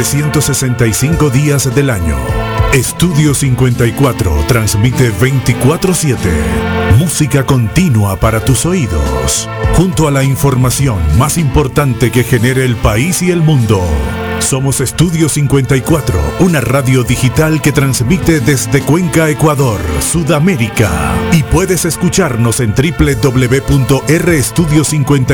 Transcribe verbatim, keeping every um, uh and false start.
trescientos sesenta y cinco días del año. Estudio cincuenta y cuatro transmite veinticuatro siete. Música continua para tus oídos, junto a la información más importante que genere el país y el mundo. Somos Estudio cincuenta y cuatro, una radio digital que transmite desde Cuenca, Ecuador, Sudamérica. Y puedes escucharnos en doble u doble u doble u punto r estudio cincuenta